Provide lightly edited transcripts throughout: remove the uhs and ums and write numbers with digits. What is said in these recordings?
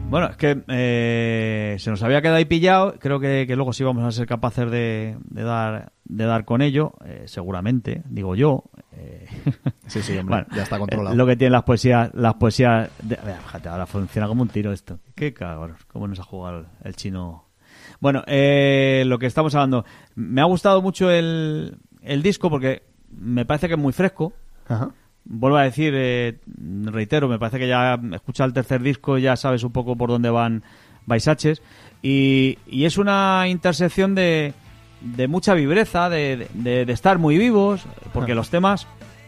Bueno, es que se nos había quedado ahí pillado. Creo que luego sí vamos a ser capaces de dar con ello, seguramente, digo yo. Sí, hombre, bueno, ya está controlado. Lo que tienen las poesías fíjate, ahora funciona como un tiro esto. Qué cabrón, cómo nos ha jugado el chino. Bueno, lo que estamos hablando, me ha gustado mucho el disco porque me parece que es muy fresco. Ajá. Vuelvo a decir, reitero, me parece que ya escuchar el tercer disco ya sabes un poco por dónde van Baisaches y es una intersección de mucha vibreza, de estar muy vivos, porque los temas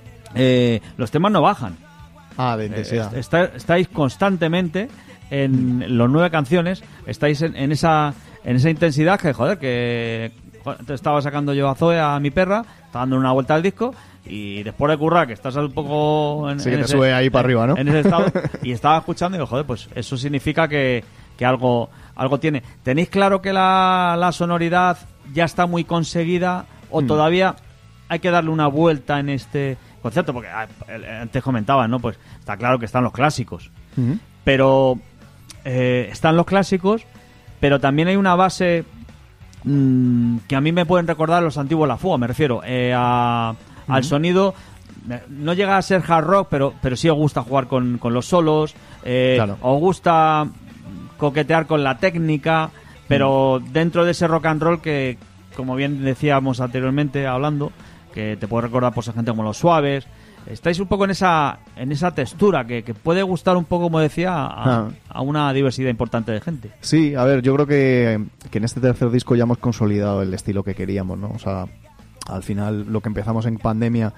no bajan. De intensidad. Estáis constantemente en los 9 canciones, estáis en esa intensidad que, joder, te estaba sacando yo a Zoe, a mi perra, estaba dando una vuelta al disco y después de currar, que estás un poco sí, que te sube ahí para arriba, ¿no? En ese estado, y estaba escuchando y digo, joder, pues eso significa que algo tiene. ¿Tenéis claro que la sonoridad ya está muy conseguida o todavía hay que darle una vuelta en este concepto? Porque antes comentaban, ¿no? Pues está claro que están los clásicos, pero están los clásicos, pero también hay una base que a mí me pueden recordar los antiguos La Fuga, me refiero al sonido. No llega a ser hard rock, pero sí os gusta jugar con los solos, claro. Os gusta coquetear con la técnica, pero dentro de ese rock and roll que, como bien decíamos anteriormente hablando, que te puede recordar por gente como Los Suaves. Estáis un poco en esa textura que puede gustar un poco, como decía, a una diversidad importante de gente. Sí, a ver, yo creo que en este tercer disco ya hemos consolidado el estilo que queríamos, ¿no? O sea, al final lo que empezamos en pandemia,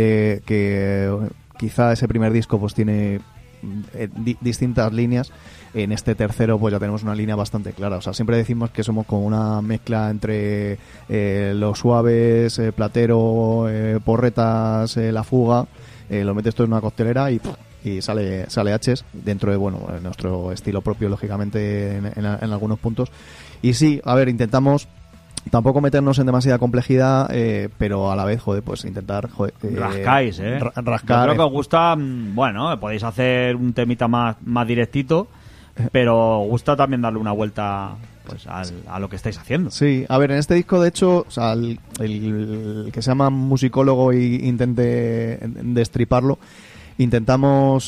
que quizá ese primer disco pues tiene distintas líneas. En este tercero pues ya tenemos una línea bastante clara. O sea, siempre decimos que somos como una mezcla entre Los Suaves, Platero, Porretas, La Fuga. Lo metes todo en una coctelera y sale H's dentro de, bueno, nuestro estilo propio, lógicamente, en algunos puntos. Y sí, a ver, intentamos tampoco meternos en demasiada complejidad, pero a la vez, joder, pues intentar... rascáis, rascar. Yo creo que os gusta, bueno, podéis hacer un temita más directito, pero os gusta también darle una vuelta pues a lo que estáis haciendo. Sí, a ver, en este disco, de hecho, o sea, el que se llama Musicólogo y intente destriparlo, intentamos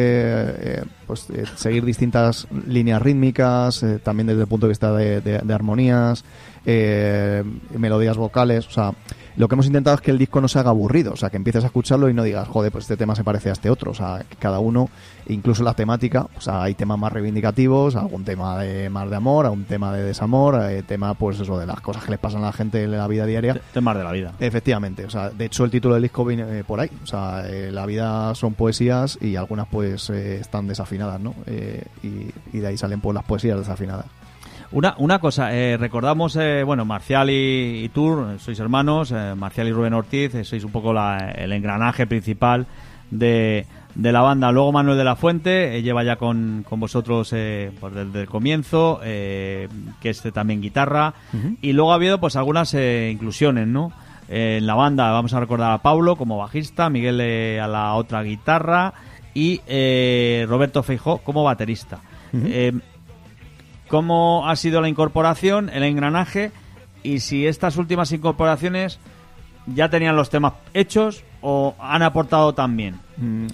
seguir distintas líneas rítmicas, también desde el punto de vista de armonías, melodías vocales. O sea, lo que hemos intentado es que el disco no se haga aburrido, o sea, que empieces a escucharlo y no digas, joder, pues este tema se parece a este otro. O sea, que cada uno, incluso la temática, o sea, hay temas más reivindicativos, algún tema más de amor, algún tema de desamor, tema, pues eso, de las cosas que les pasan a la gente en la vida diaria. Temas de la vida. Efectivamente, o sea, de hecho el título del disco viene por ahí. O sea, la vida son poesías y algunas pues están desafinadas, ¿no? Y de ahí salen pues las poesías desafinadas. Una cosa, recordamos, bueno, Marcial y Tur, sois hermanos, Marcial y Rubén Ortiz, sois un poco el engranaje principal de la banda. Luego Manuel de la Fuente lleva ya con vosotros pues desde el comienzo, que es también guitarra. Y luego ha habido pues algunas inclusiones, ¿no? En la banda vamos a recordar a Paulo como bajista, Miguel a la otra guitarra y Roberto Feijó como baterista. ¿Cómo ha sido la incorporación, el engranaje? Y si estas últimas incorporaciones ya tenían los temas hechos o han aportado también.